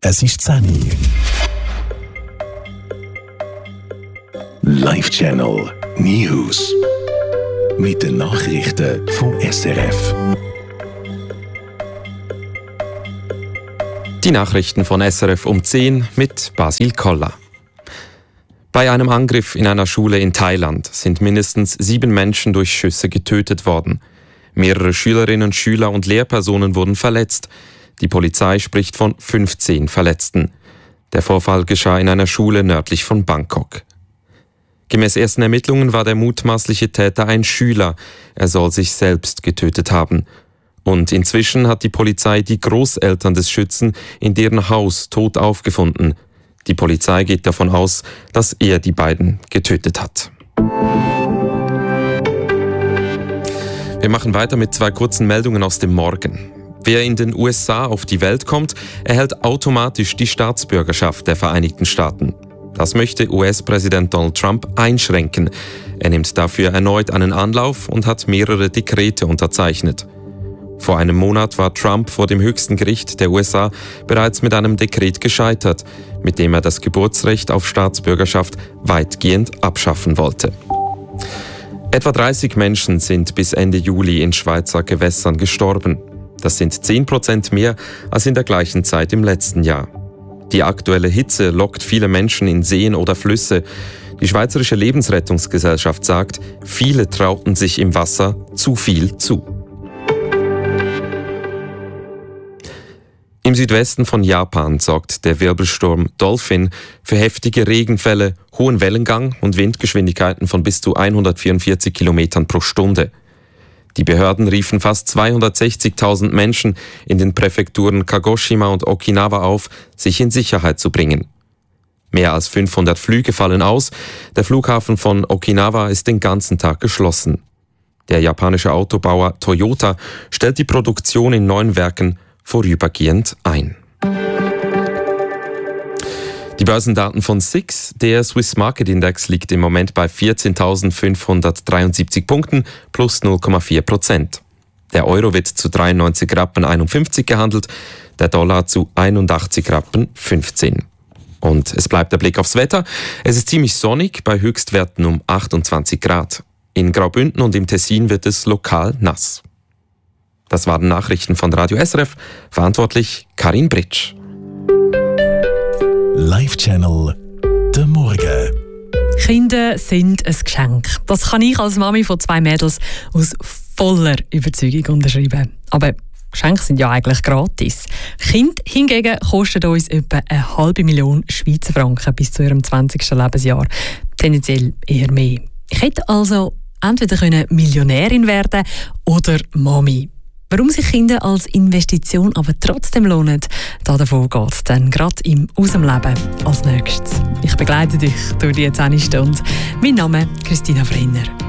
Es ist 10 Uhr. Live Channel News. Mit den Nachrichten vom SRF. Die Nachrichten von SRF um 10 mit Basil Koller. Bei einem Angriff in einer Schule in Thailand sind mindestens 7 Menschen durch Schüsse getötet worden. Mehrere Schülerinnen, Schüler und Lehrpersonen wurden verletzt. Die Polizei spricht von 15 Verletzten. Der Vorfall geschah in einer Schule nördlich von Bangkok. Gemäß ersten Ermittlungen war der mutmaßliche Täter ein Schüler. Er soll sich selbst getötet haben. Und inzwischen hat die Polizei die Großeltern des Schützen in deren Haus tot aufgefunden. Die Polizei geht davon aus, dass er die beiden getötet hat. Wir machen weiter mit 2 kurzen Meldungen aus dem Morgen. Wer in den USA auf die Welt kommt, erhält automatisch die Staatsbürgerschaft der Vereinigten Staaten. Das möchte US-Präsident Donald Trump einschränken. Er nimmt dafür erneut einen Anlauf und hat mehrere Dekrete unterzeichnet. Vor einem Monat war Trump vor dem höchsten Gericht der USA bereits mit einem Dekret gescheitert, mit dem er das Geburtsrecht auf Staatsbürgerschaft weitgehend abschaffen wollte. Etwa 30 Menschen sind bis Ende Juli in Schweizer Gewässern gestorben. Das sind 10% mehr als in der gleichen Zeit im letzten Jahr. Die aktuelle Hitze lockt viele Menschen in Seen oder Flüsse. Die Schweizerische Lebensrettungsgesellschaft sagt, viele trauten sich im Wasser zu viel zu. Im Südwesten von Japan sorgt der Wirbelsturm Dolphin für heftige Regenfälle, hohen Wellengang und Windgeschwindigkeiten von bis zu 144 Kilometern pro Stunde. Die Behörden riefen fast 260.000 Menschen in den Präfekturen Kagoshima und Okinawa auf, sich in Sicherheit zu bringen. Mehr als 500 Flüge fallen aus. Der Flughafen von Okinawa ist den ganzen Tag geschlossen. Der japanische Autobauer Toyota stellt die Produktion in 9 Werken vorübergehend ein. Die Börsendaten von SIX, der Swiss Market Index, liegt im Moment bei 14.573 Punkten plus 0,4%. Der Euro wird zu 93,51 Rappen gehandelt, der Dollar zu 81,15 Rappen. Und es bleibt der Blick aufs Wetter. Es ist ziemlich sonnig, bei Höchstwerten um 28 Grad. In Graubünden und im Tessin wird es lokal nass. Das waren Nachrichten von Radio SRF, verantwortlich Karin Britsch. Live Channel der Morgen. Kinder sind ein Geschenk. Das kann ich als Mami von 2 Mädels aus voller Überzeugung unterschreiben. Aber Geschenke sind ja eigentlich gratis. Kinder hingegen kosten uns etwa 500.000 Schweizer Franken bis zu ihrem 20. Lebensjahr. Tendenziell eher mehr. Ich hätte also entweder Millionärin werden oder Mami. Warum sich Kinder als Investition aber trotzdem lohnen, davon geht dann gerade im «Aus dem Leben» als nächstes. Ich begleite dich durch die 10 Stunden. Mein Name ist Christina Brenner.